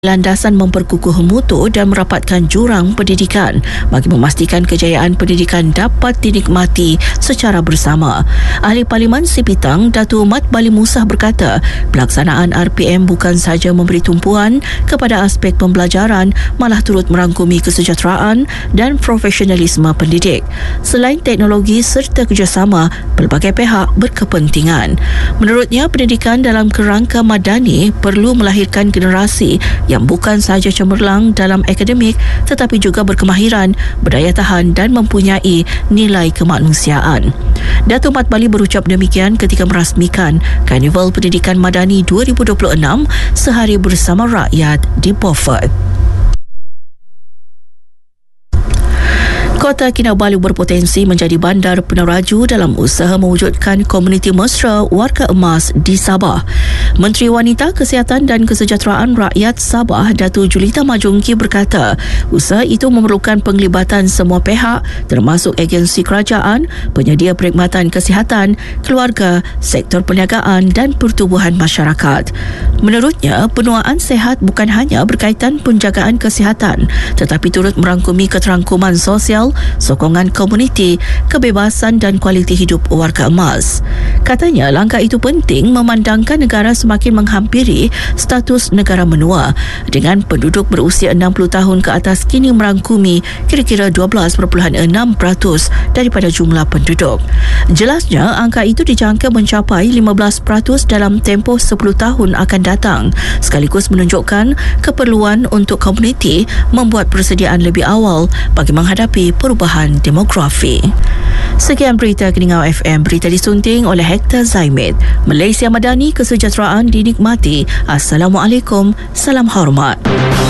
landasan memperkukuh mutu dan merapatkan jurang pendidikan bagi memastikan kejayaan pendidikan dapat dinikmati secara bersama. Ahli Parlimen Sipitang, Datuk Mat Bali Musah berkata, pelaksanaan RPM bukan sahaja memberi tumpuan kepada aspek pembelajaran, malah turut merangkumi kesejahteraan dan profesionalisme pendidik. Selain teknologi serta kerjasama, pelbagai pihak berkepentingan. Menurutnya, pendidikan dalam kerangka madani perlu melahirkan generasi yang bukan sahaja cemerlang dalam akademik tetapi juga berkemahiran, berdaya tahan dan mempunyai nilai kemanusiaan. Datuk Mat Bali berucap demikian ketika merasmikan Karnival Pendidikan Madani 2026 Sehari Bersama Rakyat di Beaufort. Kota Kinabalu berpotensi menjadi bandar peneraju dalam usaha mewujudkan komuniti mesra warga emas di Sabah. Menteri Wanita, Kesihatan dan Kesejahteraan Rakyat Sabah, Datuk Julita Majongki berkata, usaha itu memerlukan penglibatan semua pihak termasuk agensi kerajaan, penyedia perkhidmatan kesihatan, keluarga, sektor perniagaan dan pertubuhan masyarakat. Menurutnya, penuaan sihat bukan hanya berkaitan penjagaan kesihatan tetapi turut merangkumi keterangkuman sosial, sokongan komuniti, kebebasan dan kualiti hidup warga emas. Katanya, langkah itu penting memandangkan negara semakin menghampiri status negara menua dengan penduduk berusia 60 tahun ke atas kini merangkumi kira-kira 12.6% daripada jumlah penduduk. Jelasnya, angka itu dijangka mencapai 15% dalam tempoh 10 tahun akan datang, sekaligus menunjukkan keperluan untuk komuniti membuat persediaan lebih awal bagi menghadapi perubahan demografi. Sekian berita Keningau FM. Berita disunting oleh Hector Zaimid. Malaysia Madani, kesejahteraan dinikmati. Assalamualaikum. Salam hormat.